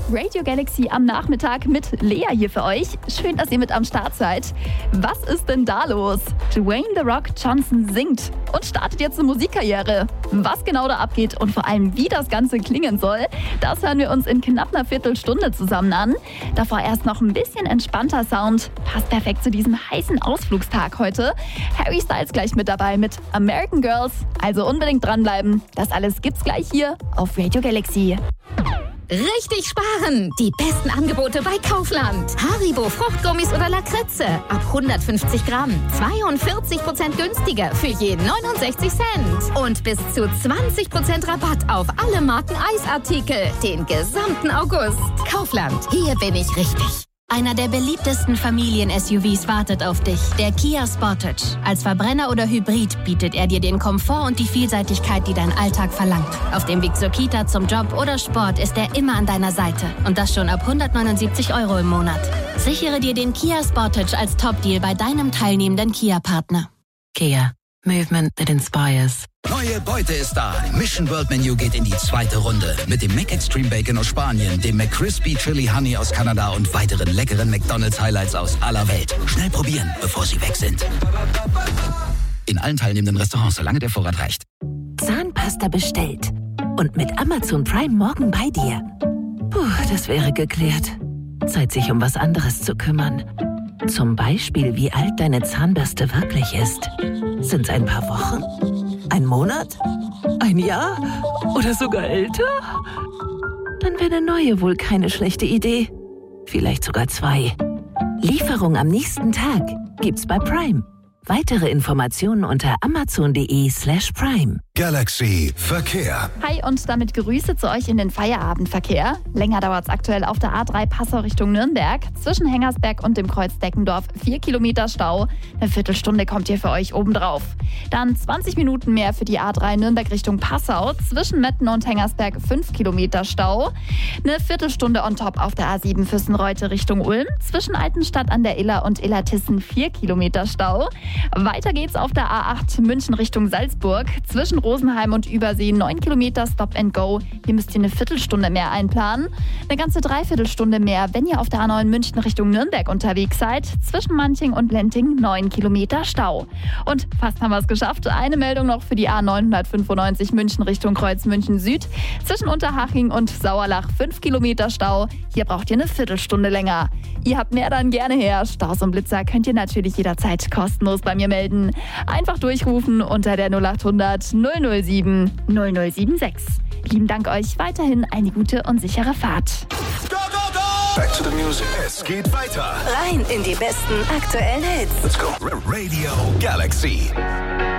Radio Galaxy am Nachmittag mit Lea hier für euch. Schön, dass ihr mit am Start seid. Was ist denn da los? Dwayne The Rock Johnson singt und startet jetzt eine Musikkarriere. Was genau da abgeht und vor allem wie das Ganze klingen soll, das hören wir uns in knapp einer Viertelstunde zusammen an. Davor erst noch ein bisschen entspannter Sound. Passt perfekt zu diesem heißen Ausflugstag heute. Harry Styles gleich mit dabei mit American Girls. Also unbedingt dranbleiben. Das alles gibt's gleich hier auf Radio Galaxy. Richtig sparen! Die besten Angebote bei Kaufland. Haribo Fruchtgummis oder Lakritze. Ab 150 Gramm. 42% günstiger für je 69 Cent. Und bis zu 20% Rabatt auf alle Marken Eisartikel. Den gesamten August. Kaufland. Hier bin ich richtig. Einer der beliebtesten Familien-SUVs wartet auf dich, der Kia Sportage. Als Verbrenner oder Hybrid bietet er dir den Komfort und die Vielseitigkeit, die dein Alltag verlangt. Auf dem Weg zur Kita, zum Job oder Sport ist er immer an deiner Seite. Und das schon ab 179 € im Monat. Sichere dir den Kia Sportage als Top-Deal bei deinem teilnehmenden Kia-Partner. Kia. Movement that inspires. Neue Beute ist da. Mission World Menu geht in die zweite Runde. Mit dem McExtreme Bacon aus Spanien, dem McCrispy Chili Honey aus Kanada und weiteren leckeren McDonald's Highlights aus aller Welt. Schnell probieren, bevor sie weg sind. In allen teilnehmenden Restaurants, solange der Vorrat reicht. Zahnpasta bestellt. Und mit Amazon Prime morgen bei dir. Puh, das wäre geklärt. Zeit, sich um was anderes zu kümmern. Zum Beispiel, wie alt deine Zahnbürste wirklich ist. Sind's ein paar Wochen? Ein Monat? Ein Jahr? Oder sogar älter? Dann wäre eine neue wohl keine schlechte Idee. Vielleicht sogar 2. Lieferung am nächsten Tag gibt's bei Prime. Weitere Informationen unter amazon.de/prime. Galaxy Verkehr. Hi und damit Grüße zu euch in den Feierabendverkehr. Länger dauert es aktuell auf der A3 Passau Richtung Nürnberg. Zwischen Hengersberg und dem Kreuz Deckendorf 4 Kilometer Stau. Eine Viertelstunde kommt hier für euch obendrauf. Dann 20 Minuten mehr für die A3 Nürnberg Richtung Passau. Zwischen Metten und Hengersberg 5 Kilometer Stau. Eine Viertelstunde on top auf der A7 Füssenreute Richtung Ulm. Zwischen Altenstadt an der Iller und Illertissen 4 Kilometer Stau. Weiter geht's auf der A8 München Richtung Salzburg. Zwischen Rosenheim und Übersee 9 Kilometer Stop and Go. Hier müsst ihr eine Viertelstunde mehr einplanen. Eine ganze Dreiviertelstunde mehr, wenn ihr auf der A9 München Richtung Nürnberg unterwegs seid. Zwischen Manching und Lenting 9 Kilometer Stau. Und fast haben wir es geschafft. Eine Meldung noch für die A995 München Richtung Kreuz München Süd. Zwischen Unterhaching und Sauerlach 5 Kilometer Stau. Hier braucht ihr eine Viertelstunde länger. Ihr habt mehr, dann gerne her. Staus und Blitzer könnt ihr natürlich jederzeit kostenlos bei mir melden. Einfach durchrufen unter der 0800 007 0076. Lieben Dank euch. Weiterhin eine gute und sichere Fahrt. Go, go, go! Back to the music. Es geht weiter. Rein in die besten aktuellen Hits. Let's go. Radio Galaxy.